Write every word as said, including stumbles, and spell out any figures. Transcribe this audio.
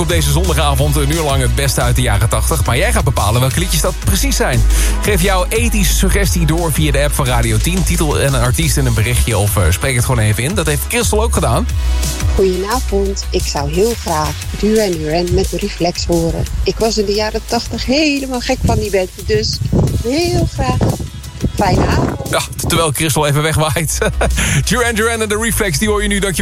op deze zondagavond een uur lang het beste uit de jaren tachtig. Maar jij gaat bepalen welke liedjes dat precies zijn. Geef jouw ethische suggestie door via de app van Radio tien. Titel en een artiest en een berichtje of uh, spreek het gewoon even in. Dat heeft Christel ook gedaan. Goedenavond, ik zou heel graag Duran Duran met de Reflex horen. Ik was in de jaren tachtig helemaal gek van die band, dus heel graag. Fijne avond. Ja, terwijl Christel even wegwaait. Duran Duran en de Reflex, die hoor je nu, dankjewel.